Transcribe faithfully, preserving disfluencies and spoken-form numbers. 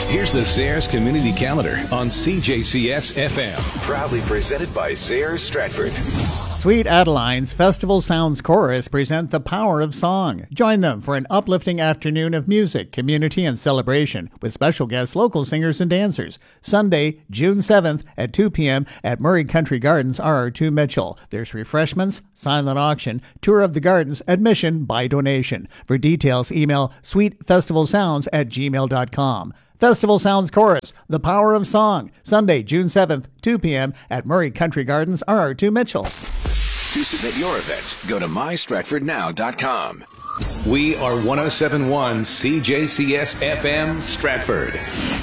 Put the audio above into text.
Here's the Sayers Community Calendar on C J C S F M. Proudly presented by Sayers Stratford. Sweet Adeline's Festival Sounds Chorus present The Power of Song. Join them for an uplifting afternoon of music, community, and celebration with special guests, local singers, and dancers. Sunday, June seventh at two p.m. at Murray Country Gardens, R R two Mitchell. There's refreshments, silent auction, tour of the gardens, admission by donation. For details, email sweetfestivalsounds at gmail dot com. Festival Sounds Chorus, The Power of Song, Sunday, June seventh, two p.m. at Murray Country Gardens, R R two Mitchell. To submit your event, go to my stratford now dot com. We are one oh seven point one C J C S F M Stratford.